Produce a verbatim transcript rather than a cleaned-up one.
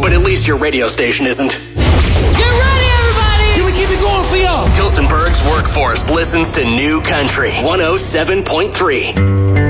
But at least your radio station isn't. Get ready, everybody! Can we keep it going for y'all? Tilsonburg's workforce listens to New Country one oh seven point three.